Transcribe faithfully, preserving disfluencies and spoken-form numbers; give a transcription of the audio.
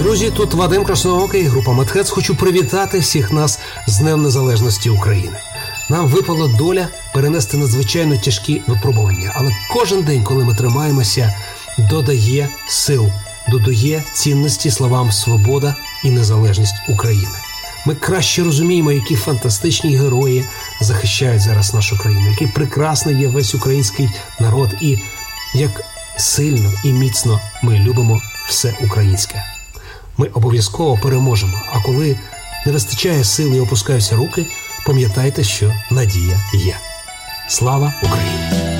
Друзі, тут Вадим Красноокий, група Медхедс. Хочу привітати всіх нас з Днем Незалежності України. Нам випала доля перенести надзвичайно тяжкі випробування, але кожен день, коли ми тримаємося, додає сил, додає цінності словам «свобода» і «незалежність України». Ми краще розуміємо, які фантастичні герої захищають зараз нашу країну, який прекрасний є весь український народ і як сильно і міцно ми любимо все українське. Ми обов'язково переможемо, а коли не вистачає сил і опускаються руки, пам'ятайте, що надія є. Слава Україні!